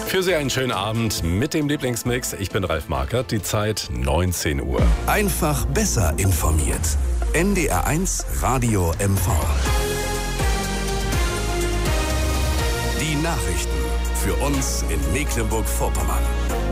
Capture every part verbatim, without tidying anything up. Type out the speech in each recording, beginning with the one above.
Für Sie einen schönen Abend mit dem Lieblingsmix. Ich bin Ralf Markert, die Zeit neunzehn Uhr. Einfach besser informiert. N D R eins Radio M V. Die Nachrichten für uns in Mecklenburg-Vorpommern.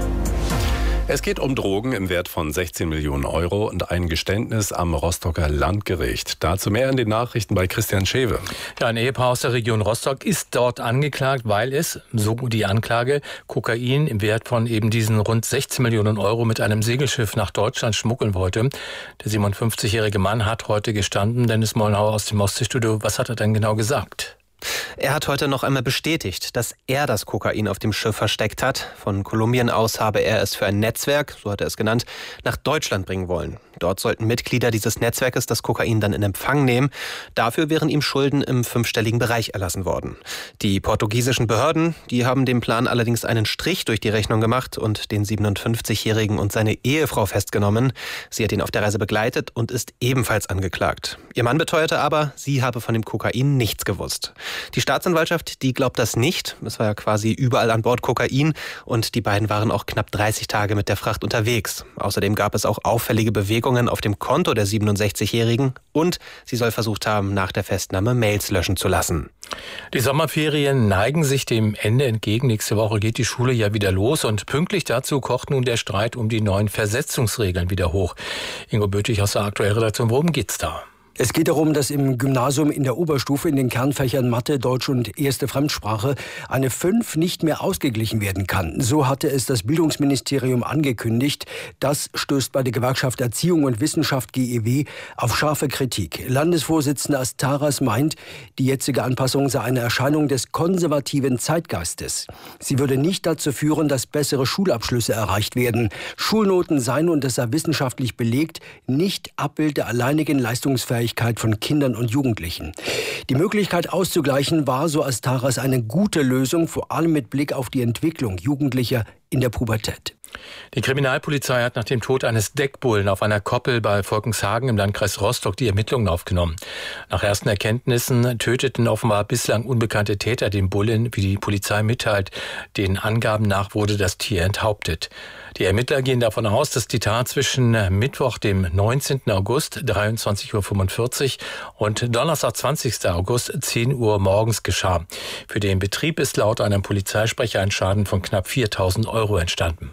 Es geht um Drogen im Wert von sechzehn Millionen Euro und ein Geständnis am Rostocker Landgericht. Dazu mehr in den Nachrichten bei Christian Schewe. Ja, ein Ehepaar aus der Region Rostock ist dort angeklagt, weil es, so die Anklage, Kokain im Wert von eben diesen rund sechzehn Millionen Euro mit einem Segelschiff nach Deutschland schmuggeln wollte. Der siebenundfünfzigjährige Mann hat heute gestanden. Dennis Mollenhauer aus dem Ostseestudio. Was hat er denn genau gesagt? Er hat heute noch einmal bestätigt, dass er das Kokain auf dem Schiff versteckt hat. Von Kolumbien aus habe er es für ein Netzwerk, so hat er es genannt, nach Deutschland bringen wollen. Dort sollten Mitglieder dieses Netzwerkes das Kokain dann in Empfang nehmen. Dafür wären ihm Schulden im fünfstelligen Bereich erlassen worden. Die portugiesischen Behörden, die haben dem Plan allerdings einen Strich durch die Rechnung gemacht und den siebenundfünfzigjährigen und seine Ehefrau festgenommen. Sie hat ihn auf der Reise begleitet und ist ebenfalls angeklagt. Ihr Mann beteuerte aber, sie habe von dem Kokain nichts gewusst. Die Staatsanwaltschaft, die glaubt das nicht. Es war ja quasi überall an Bord Kokain und die beiden waren auch knapp dreißig Tage mit der Fracht unterwegs. Außerdem gab es auch auffällige Bewegungen auf dem Konto der siebenundsechzigjährigen und sie soll versucht haben, nach der Festnahme Mails löschen zu lassen. Die Sommerferien neigen sich dem Ende entgegen. Nächste Woche geht die Schule ja wieder los und pünktlich dazu kocht nun der Streit um die neuen Versetzungsregeln wieder hoch. Ingo Bötig aus der aktuellen Redaktion, worum geht's da? Es geht darum, dass im Gymnasium in der Oberstufe in den Kernfächern Mathe, Deutsch und erste Fremdsprache eine fünf nicht mehr ausgeglichen werden kann. So hatte es das Bildungsministerium angekündigt. Das stößt bei der Gewerkschaft Erziehung und Wissenschaft G E W auf scharfe Kritik. Landesvorsitzender Astaras meint, die jetzige Anpassung sei eine Erscheinung des konservativen Zeitgeistes. Sie würde nicht dazu führen, dass bessere Schulabschlüsse erreicht werden. Schulnoten seien, und das sei wissenschaftlich belegt, nicht Abbild der alleinigen Leistungsfähigkeit von Kindern und Jugendlichen. Die Möglichkeit auszugleichen war, so Astaras, eine gute Lösung, vor allem mit Blick auf die Entwicklung Jugendlicher in der Pubertät. Die Kriminalpolizei hat nach dem Tod eines Deckbullen auf einer Koppel bei Volkenshagen im Landkreis Rostock die Ermittlungen aufgenommen. Nach ersten Erkenntnissen töteten offenbar bislang unbekannte Täter den Bullen, wie die Polizei mitteilt. Den Angaben nach wurde das Tier enthauptet. Die Ermittler gehen davon aus, dass die Tat zwischen Mittwoch, dem neunzehnten August, dreiundzwanzig Uhr fünfundvierzig und Donnerstag, zwanzigsten August, zehn Uhr morgens geschah. Für den Betrieb ist laut einem Polizeisprecher ein Schaden von knapp viertausend Euro entstanden.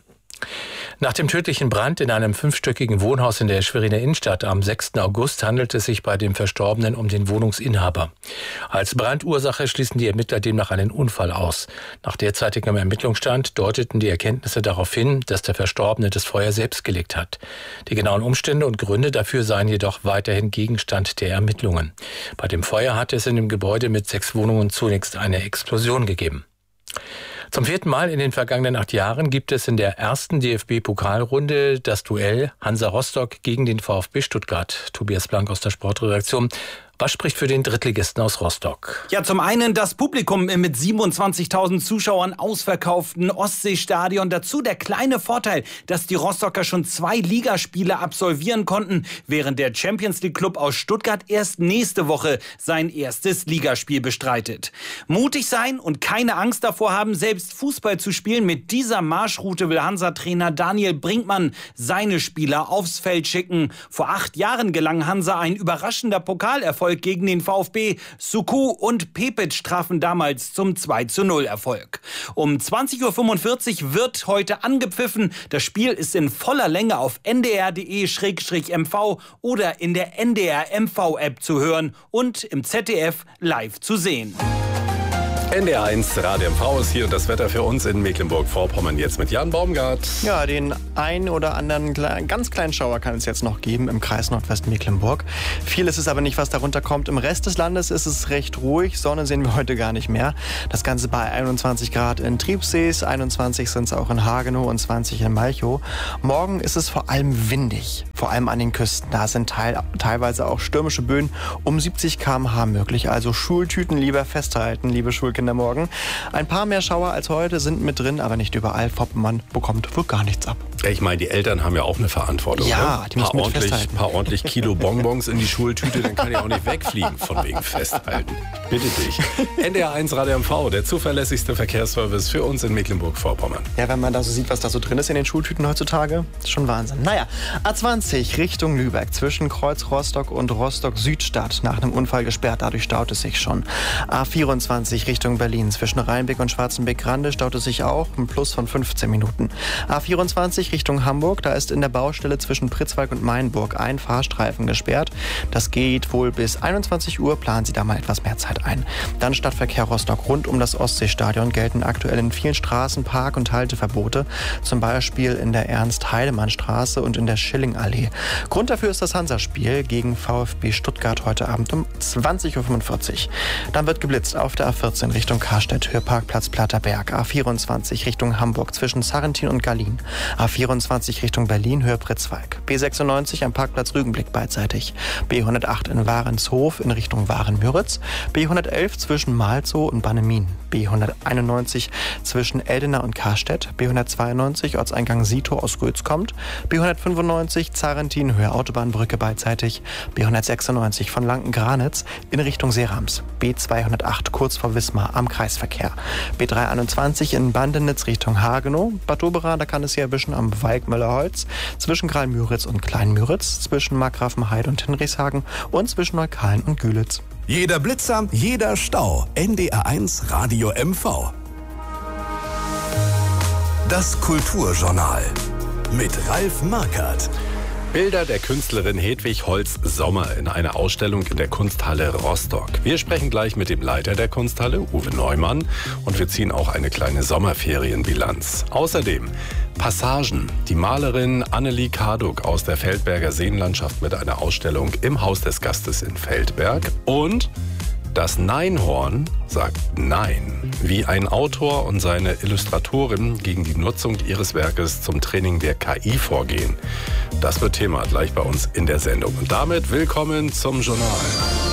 Nach dem tödlichen Brand in einem fünfstöckigen Wohnhaus in der Schweriner Innenstadt am sechsten August handelt es sich bei dem Verstorbenen um den Wohnungsinhaber. Als Brandursache schließen die Ermittler demnach einen Unfall aus. Nach derzeitigem Ermittlungsstand deuteten die Erkenntnisse darauf hin, dass der Verstorbene das Feuer selbst gelegt hat. Die genauen Umstände und Gründe dafür seien jedoch weiterhin Gegenstand der Ermittlungen. Bei dem Feuer hatte es in dem Gebäude mit sechs Wohnungen zunächst eine Explosion gegeben. Zum vierten Mal in den vergangenen acht Jahren gibt es in der ersten D F B-Pokalrunde das Duell Hansa Rostock gegen den VfB Stuttgart. Tobias Blank aus der Sportredaktion. Was spricht für den Drittligisten aus Rostock? Ja, zum einen das Publikum im mit siebenundzwanzigtausend Zuschauern ausverkauften Ostseestadion. Dazu der kleine Vorteil, dass die Rostocker schon zwei Ligaspiele absolvieren konnten, während der Champions-League-Club aus Stuttgart erst nächste Woche sein erstes Ligaspiel bestreitet. Mutig sein und keine Angst davor haben, selbst Fußball zu spielen. Mit dieser Marschroute will Hansa-Trainer Daniel Brinkmann seine Spieler aufs Feld schicken. Vor acht Jahren gelang Hansa ein überraschender Pokalerfolg gegen den VfB. Suku und Pepic trafen damals zum zwei zu null Erfolg. Um zwanzig Uhr fünfundvierzig wird heute angepfiffen. Das Spiel ist in voller Länge auf n d r punkt d e slash m v oder in der N D R M V-App zu hören und im Z D F live zu sehen. N D R eins Radio M V ist hier und das Wetter für uns in Mecklenburg-Vorpommern jetzt mit Jan Baumgart. Ja, den ein oder anderen ganz kleinen Schauer kann es jetzt noch geben im Kreis Nordwestmecklenburg. Viel ist es aber nicht, was darunter kommt. Im Rest des Landes ist es recht ruhig. Sonne sehen wir heute gar nicht mehr. Das Ganze bei einundzwanzig Grad in Triebsees, einundzwanzig sind es auch in Hagenow und zwanzig in Malchow. Morgen ist es vor allem windig, vor allem an den Küsten. Da sind teil, teilweise auch stürmische Böen um siebzig Kilometer pro Stunde möglich. Also Schultüten lieber festhalten, liebe Schulkinder. Morgen. Ein paar mehr Schauer als heute sind mit drin, aber nicht überall. Vorpommern bekommt wohl gar nichts ab. Ich meine, die Eltern haben ja auch eine Verantwortung. Ja, ne? die müssen paar mit ordentlich, festhalten. paar ordentlich Kilo Bonbons in die Schultüte, dann kann ich auch nicht wegfliegen von wegen festhalten. Bitte dich. N D R eins Radio M V, der zuverlässigste Verkehrsservice für uns in Mecklenburg-Vorpommern. Ja, wenn man da so sieht, was da so drin ist in den Schultüten heutzutage, ist schon Wahnsinn. Naja, A zwanzig Richtung Lübeck, zwischen Kreuz Rostock und Rostock-Südstadt. Nach einem Unfall gesperrt, dadurch staut es sich schon. A vierundzwanzig Richtung Berlin, zwischen Rheinbeck und Schwarzenbeck-Grande staut es sich auch, ein Plus von fünfzehn Minuten. A vierundzwanzig Richtung Hamburg, da ist in der Baustelle zwischen Pritzwalk und Mainburg ein Fahrstreifen gesperrt. Das geht wohl bis einundzwanzig Uhr, planen Sie da mal etwas mehr Zeit ein. Dann Stadtverkehr Rostock. Rund um das Ostseestadion gelten aktuell in vielen Straßen Park- und Halteverbote, zum Beispiel in der Ernst-Heidemann-Straße und in der Schillingallee. Grund dafür ist das Hansaspiel gegen VfB Stuttgart heute Abend um zwanzig Uhr fünfundvierzig. Dann wird geblitzt auf der A vierzehn Richtung Karstedt, Höheparkplatz Platterberg. A vierundzwanzig Richtung Hamburg, zwischen Sarrentin und Gallien. A vierundzwanzig Richtung Berlin, Höhe Pritzwalk. B sechsundneunzig am Parkplatz Rügenblick beidseitig. B hundertacht in Warenshof in Richtung Waren-Müritz. B hundertelf zwischen Malzow und Bannemin. B hunderteinundneunzig zwischen Eldena und Karstedt. B hundertzweiundneunzig Ortseingang Sito aus Rötz kommt. B hundertfünfundneunzig Zarentin, Höhe Autobahnbrücke beidseitig. B hundertsechsundneunzig von Lanken-Granitz in Richtung Seerams. B zweihundertacht kurz vor Wismar am Kreisverkehr. B dreihunderteinundzwanzig in Bandenitz Richtung Hagenow. Bad Doberan, da kann es Sie erwischen am Weigmüllerholz. Zwischen Graal-Müritz und Klein-Müritz. Zwischen Markgrafenheide und Hinrichshagen. Und zwischen Neukölln und Gülitz. Jeder Blitzer, jeder Stau. N D R eins Radio M V. Das Kulturjournal mit Ralf Markert. Bilder der Künstlerin Hedwig Holz-Sommer in einer Ausstellung in der Kunsthalle Rostock. Wir sprechen gleich mit dem Leiter der Kunsthalle, Uwe Neumann, und wir ziehen auch eine kleine Sommerferienbilanz. Außerdem Passagen. Die Malerin Annelie Karduk aus der Feldberger Seenlandschaft mit einer Ausstellung im Haus des Gastes in Feldberg. Und das Neinhorn sagt Nein, wie ein Autor und seine Illustratorin gegen die Nutzung ihres Werkes zum Training der K I vorgehen. Das wird Thema gleich bei uns in der Sendung. Und damit willkommen zum Journal.